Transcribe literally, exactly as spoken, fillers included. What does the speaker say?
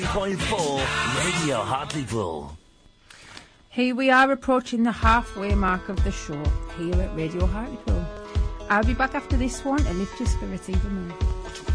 point four Radio Hartlepool. Here we are approaching the halfway mark of the show here at Radio Hartlepool. I'll be back after this one to lift your spirits even more.